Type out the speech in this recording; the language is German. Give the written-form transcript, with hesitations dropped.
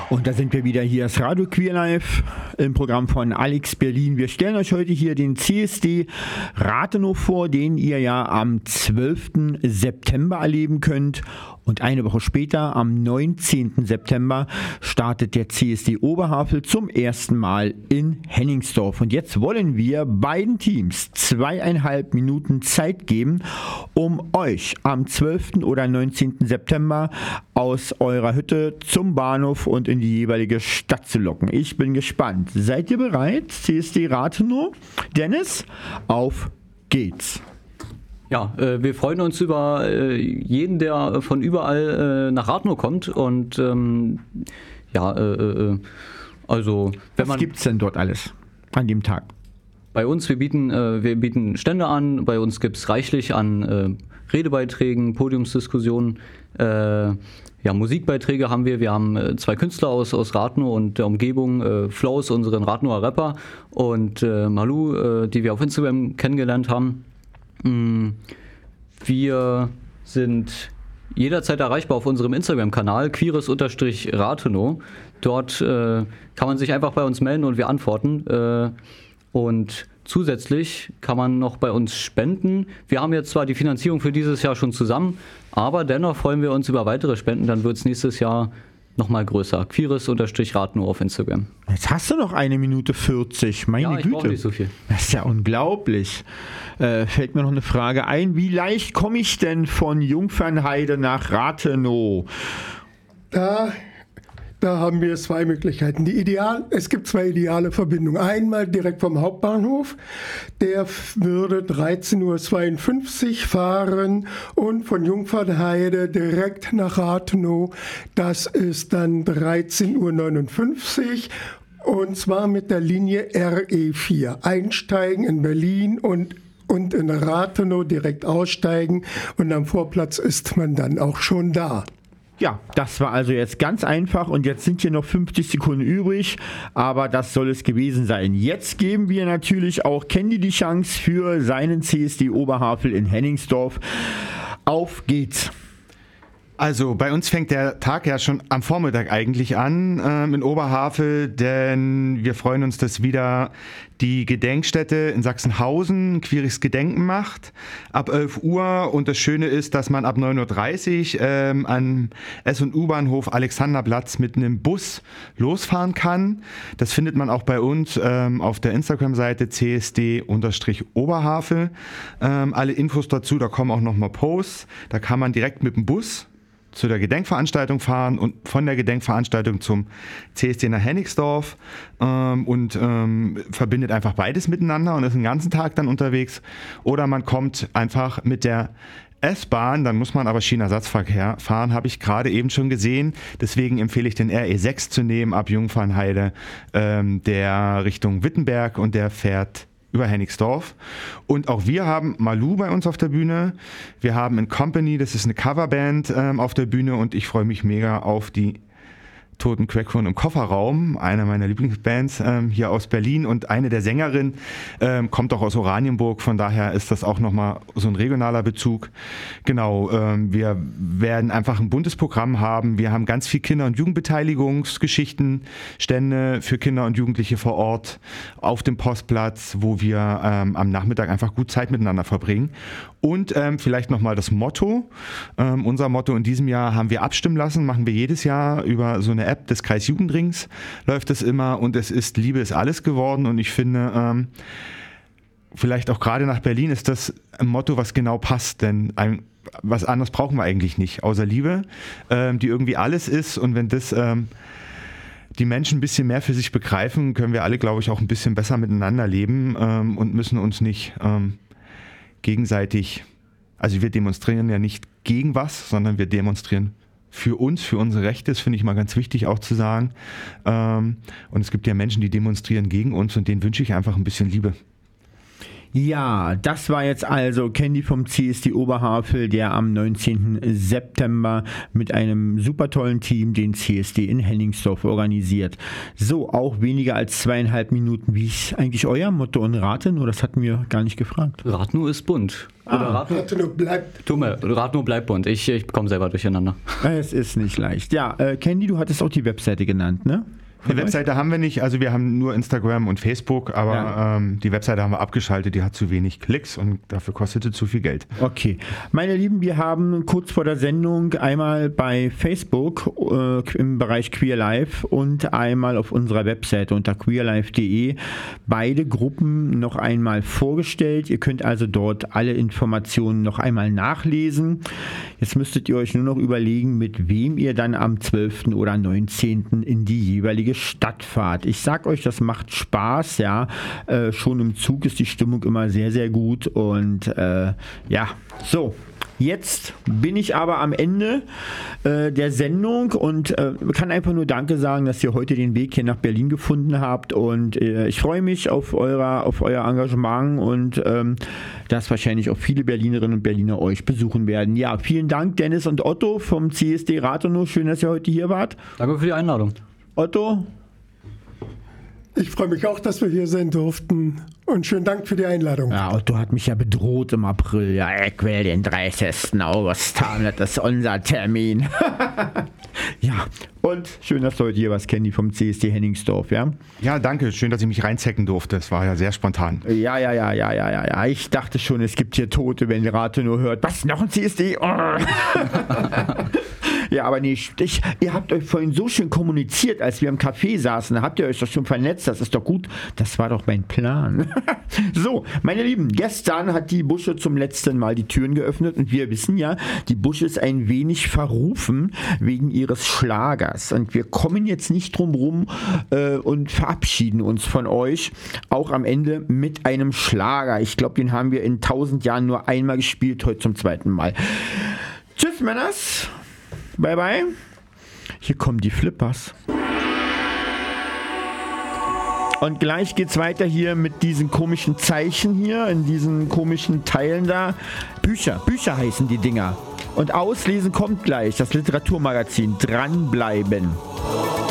Und da sind wir wieder hier, das Radio Queer Live im Programm von Alex Berlin. Wir stellen euch heute hier den CSD Rathenow vor, den ihr ja am 12. September erleben könnt. Und eine Woche später, am 19. September, startet der CSD Oberhavel zum ersten Mal in Hennigsdorf. Und jetzt wollen wir beiden Teams 2,5 Minuten Zeit geben, um euch am 12. oder 19. September aus eurer Hütte zum Bahnhof und in die jeweilige Stadt zu locken. Ich bin gespannt. Seid ihr bereit? CSD Rathenow? Dennis, auf geht's. Ja, wir freuen uns über jeden, der von überall nach Rathenow kommt. Und also wenn was gibt's denn dort alles an dem Tag? Bei uns, wir bieten Stände an. Bei uns gibt es reichlich an Redebeiträgen, Podiumsdiskussionen. Musikbeiträge haben wir. Wir haben 2 Künstler aus Rathenow und der Umgebung. Flaus, unseren Rathenower Rapper, und Malu, die wir auf Instagram kennengelernt haben. Wir sind jederzeit erreichbar auf unserem Instagram-Kanal queeres_Rathenow. Dort kann man sich einfach bei uns melden und wir antworten. Und zusätzlich kann man noch bei uns spenden. Wir haben jetzt zwar die Finanzierung für dieses Jahr schon zusammen, aber dennoch freuen wir uns über weitere Spenden. Dann wird es nächstes Jahr nochmal größer. Queeres_Rathenow auf Instagram. Jetzt hast du noch 1 Minute 40. Meine Güte. Ich brauche nicht so viel. Das ist ja unglaublich. Fällt mir noch eine Frage ein. Wie leicht komme ich denn von Jungfernheide nach Rathenow? Da haben wir 2 Möglichkeiten. Es gibt 2 ideale Verbindungen. Einmal direkt vom Hauptbahnhof. Der würde 13:52 Uhr fahren und von Jungfernheide direkt nach Rathenow. Das ist dann 13:59 Uhr und zwar mit der Linie RE4. Einsteigen in Berlin und in Rathenow direkt aussteigen und am Vorplatz ist man dann auch schon da. Ja, das war also jetzt ganz einfach und jetzt sind hier noch 50 Sekunden übrig, aber das soll es gewesen sein. Jetzt geben wir natürlich auch Candy die Chance für seinen CSD Oberhavel in Hennigsdorf. Auf geht's! Also bei uns fängt der Tag ja schon am Vormittag eigentlich an in Oberhavel, denn wir freuen uns, dass wieder die Gedenkstätte in Sachsenhausen queeres Gedenken macht ab 11 Uhr. Und das Schöne ist, dass man ab 9:30 Uhr am S&U-Bahnhof Alexanderplatz mit einem Bus losfahren kann. Das findet man auch bei uns auf der Instagram-Seite CSD_Oberhavel. Alle Infos dazu, da kommen auch nochmal Posts. Da kann man direkt mit dem Bus zu der Gedenkveranstaltung fahren und von der Gedenkveranstaltung zum CSD nach Hennigsdorf und verbindet einfach beides miteinander und ist den ganzen Tag dann unterwegs. Oder man kommt einfach mit der S-Bahn, dann muss man aber Schienenersatzverkehr fahren, habe ich gerade eben schon gesehen. Deswegen empfehle ich den RE6 zu nehmen ab Jungfernheide, der Richtung Wittenberg, und der fährt über Hennigsdorf. Und auch wir haben Malu bei uns auf der Bühne. Wir haben In Company, das ist eine Coverband auf der Bühne, und ich freue mich mega auf die Toten Crackphone im Kofferraum, eine meiner Lieblingsbands hier aus Berlin, und eine der Sängerinnen kommt auch aus Oranienburg, von daher ist das auch nochmal so ein regionaler Bezug. Genau, wir werden einfach ein buntes Programm haben. Wir haben ganz viel Kinder- und Jugendbeteiligungsgeschichten, Stände für Kinder und Jugendliche vor Ort auf dem Postplatz, wo wir am Nachmittag einfach gut Zeit miteinander verbringen. Und vielleicht nochmal das Motto. Unser Motto in diesem Jahr haben wir abstimmen lassen, machen wir jedes Jahr über so eine App des Kreisjugendrings, läuft es immer, und es ist Liebe ist alles geworden, und ich finde, vielleicht auch gerade nach Berlin ist das ein Motto, was genau passt, denn was anderes brauchen wir eigentlich nicht, außer Liebe, die irgendwie alles ist, und wenn das die Menschen ein bisschen mehr für sich begreifen, können wir alle, glaube ich, auch ein bisschen besser miteinander leben und müssen uns nicht gegenseitig, also wir demonstrieren ja nicht gegen was, sondern wir demonstrieren für uns, für unsere Rechte. Das finde ich mal ganz wichtig auch zu sagen. Und es gibt ja Menschen, die demonstrieren gegen uns, und denen wünsche ich einfach ein bisschen Liebe. Ja, das war jetzt also Candy vom CSD Oberhavel, der am 19. September mit einem super tollen Team den CSD in Hennigsdorf organisiert. So, auch weniger als 2,5 Minuten. Wie ist eigentlich euer Motto und Rathenow? Das hatten wir gar nicht gefragt. Rathenow ist bunt. Rathenow bleibt. Rathenow bleibt bunt. Ich komme selber durcheinander. Es ist nicht leicht. Ja, Candy, du hattest auch die Webseite genannt, ne? Die Webseite haben wir nicht, also wir haben nur Instagram und Facebook, aber die Webseite haben wir abgeschaltet, die hat zu wenig Klicks und dafür kostete zu viel Geld. Okay. Meine Lieben, wir haben kurz vor der Sendung einmal bei Facebook im Bereich Queer Life und einmal auf unserer Webseite unter queerlife.de beide Gruppen noch einmal vorgestellt. Ihr könnt also dort alle Informationen noch einmal nachlesen. Jetzt müsstet ihr euch nur noch überlegen, mit wem ihr dann am 12. oder 19. in die jeweilige Stadtfahrt. Ich sag euch, das macht Spaß, ja. Schon im Zug ist die Stimmung immer sehr, sehr gut und ja, so. Jetzt bin ich aber am Ende der Sendung und kann einfach nur Danke sagen, dass ihr heute den Weg hier nach Berlin gefunden habt und ich freue mich auf euer Engagement und dass wahrscheinlich auch viele Berlinerinnen und Berliner euch besuchen werden. Ja, vielen Dank Dennis und Otto vom CSD Rathenow. Schön, dass ihr heute hier wart. Danke für die Einladung. Otto? Ich freue mich auch, dass wir hier sein durften und schönen Dank für die Einladung. Ja, Otto hat mich ja bedroht im April. Ja, ich will den 30. August haben, das ist unser Termin. Ja, und schön, dass du heute hier warst, Candy vom CSD Hennigsdorf, ja? Ja, danke, schön, dass ich mich reinzecken durfte, es war ja sehr spontan. Ja, ich dachte schon, es gibt hier Tote, wenn Rathenow hört. Was, noch ein CSD? Oh. Ja, aber nee, ihr habt euch vorhin so schön kommuniziert, als wir im Café saßen, da habt ihr euch doch schon vernetzt, das ist doch gut, das war doch mein Plan. So, meine Lieben, gestern hat die Busche zum letzten Mal die Türen geöffnet und wir wissen ja, die Busche ist ein wenig verrufen wegen ihres Schlagers und wir kommen jetzt nicht drum rum und verabschieden uns von euch, auch am Ende mit einem Schlager. Ich glaube, den haben wir in 1000 Jahren nur einmal gespielt, heute zum 2. Mal. Tschüss, Männers. Bye, bye. Hier kommen die Flippers. Und gleich geht's weiter hier mit diesen komischen Zeichen hier, in diesen komischen Teilen da. Bücher heißen die Dinger. Und Auslesen kommt gleich, das Literaturmagazin. Dranbleiben.